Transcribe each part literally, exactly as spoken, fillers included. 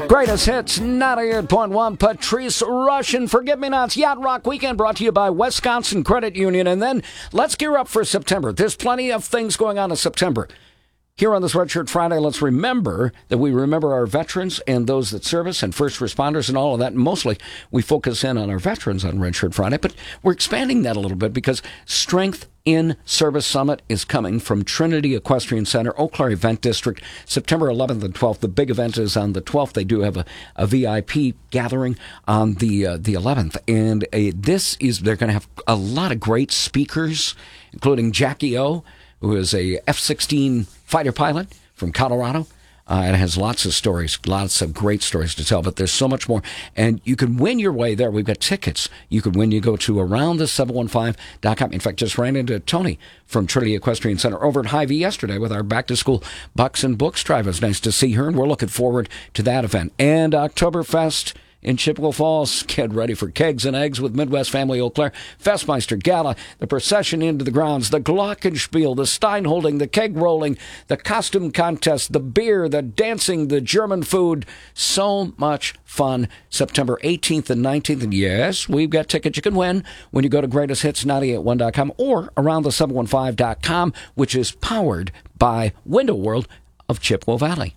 Greatest hits, ninety-eight point one. Patrice Rushen, Forget Me Nots, Yacht Rock Weekend, brought to you by Wisconsin Credit Union. And then let's gear up for September. There's plenty of things going on in September. Here on this Red Shirt Friday, let's remember that we remember our veterans and those that serve us and first responders and all of that. Mostly, we focus in on our veterans on Red Shirt Friday, but we're expanding that a little bit because Strength in Service Summit is coming from Trinity Equestrian Center, Eau Claire Event District, September eleventh and twelfth. The big event is on the twelfth. They do have a, a V I P gathering on the uh, the eleventh, and a, this is they're going to have a lot of great speakers, including Jackie O, who is a F sixteen fighter pilot from Colorado. Uh, and has lots of stories, lots of great stories to tell, but there's so much more. And you can win your way there. We've got tickets. You could win. You go to around the seven one five dot com. In fact, just ran into Tony from Trinity Equestrian Center over at Hy-Vee yesterday with our back-to-school Bucks and Books drive. It was nice to see her, and we're looking forward to that event. And Oktoberfest in Chippewa Falls. Get ready for kegs and eggs with Midwest Family Eau Claire, Festmeister Gala, the procession into the grounds, the glockenspiel, the stein holding, the keg rolling, the costume contest, the beer, the dancing, the German food. So much fun. September eighteenth and nineteenth. And yes, we've got tickets you can win when you go to greatest hits nine eight one dot com or around the seven one five dot com, which is powered by Window World of Chippewa Valley.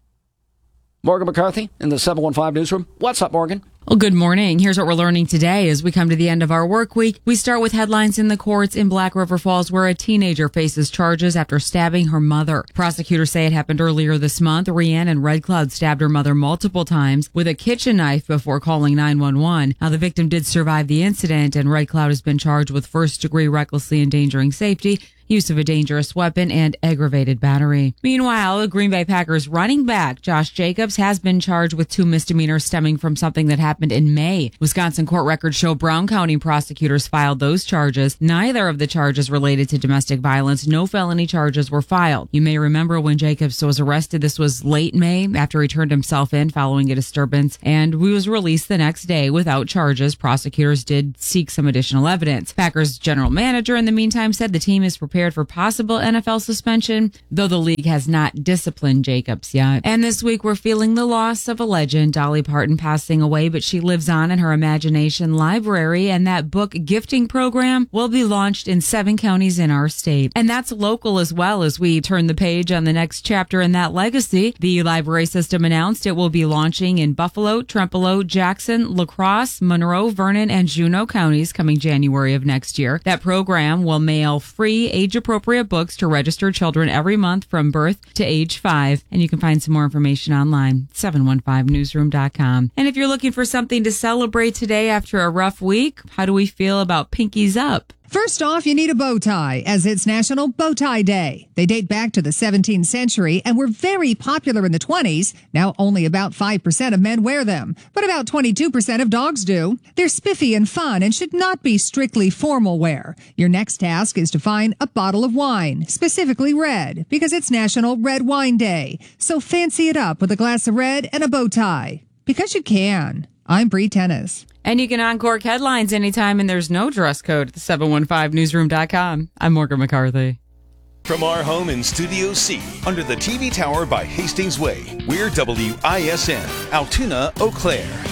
Morgan McCarthy in the seven one five newsroom. What's up, Morgan? Well, good morning. Here's what we're learning today as we come to the end of our work week. We start with headlines in the courts in Black River Falls where a teenager faces charges after stabbing her mother. Prosecutors say it happened earlier this month. Rhiannon Red Cloud stabbed her mother multiple times with a kitchen knife before calling nine one one. Now, the victim did survive the incident, and Red Cloud has been charged with first-degree recklessly endangering safety, use of a dangerous weapon, and aggravated battery. Meanwhile, the Green Bay Packers running back Josh Jacobs has been charged with two misdemeanors stemming from something that happened in May. Wisconsin court records show Brown County prosecutors filed those charges. Neither of the charges related to domestic violence. No felony charges were filed. You may remember when Jacobs was arrested. This was late May after he turned himself in following a disturbance, and he was released the next day without charges. Prosecutors did seek some additional evidence. Packers general manager in the meantime said the team is prepared for possible N F L suspension, though the league has not disciplined Jacobs yet. And this week we're feeling the loss of a legend, Dolly Parton passing away, but she lives on in her imagination library, and that book gifting program will be launched in seven counties in our state. And that's local as well as we turn the page on the next chapter in that legacy. The library system announced it will be launching in Buffalo, Trempealeau, Jackson, La Crosse, Monroe, Vernon, and Juneau counties coming January of next year. That program will mail free age-appropriate books to registered children every month from birth to age five. And you can find some more information online, seven one five newsroom dot com. And if you're looking for something to celebrate today after a rough week, how do we feel about Pinkies Up? First off, you need a bow tie, as it's National Bow Tie Day. They date back to the seventeenth century and were very popular in the twenties. Now only about five percent of men wear them, but about twenty-two percent of dogs do. They're spiffy and fun and should not be strictly formal wear. Your next task is to find a bottle of wine, specifically red, because it's National Red Wine Day. So fancy it up with a glass of red and a bow tie, because you can. I'm Bree Tennis. And you can uncork headlines anytime, and there's no dress code at the seven one five newsroom dot com. I'm Morgan McCarthy. From our home in Studio C, under the T V tower by Hastings Way, we're W I S N, Altoona, Eau Claire.